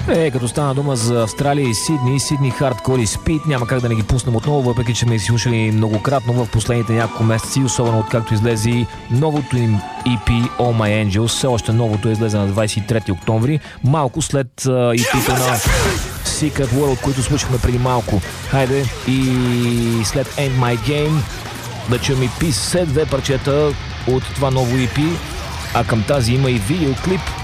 Като стана дума за Австралия и Сидни Hardcore и Speed, няма как да не ги пуснем отново, въпреки че ме слушали многократно в последните няколко месеци, особено откакто излезе новото им EP All My Angels. Все още новото излезе на 23 октомври, малко след EP-то на Secret World, които случихме преди малко. Хайде, и след End My Game да чуем и Peace Set, две парчета от това ново EP, а към тази има и видеоклип.